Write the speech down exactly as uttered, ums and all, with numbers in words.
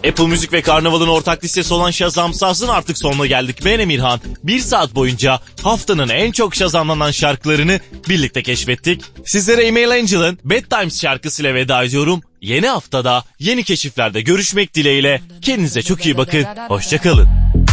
Apple Müzik ve Karnaval'ın ortak listesi olan Shazam Saz'ın artık sonuna geldik. Ben Emirhan. Bir saat boyunca haftanın en çok Shazamlanan şarkılarını birlikte keşfettik. Sizlere Email Angel'ın Bad Times şarkısıyla veda ediyorum. Yeni haftada yeni keşiflerde görüşmek dileğiyle. Kendinize çok iyi bakın. Hoşça kalın.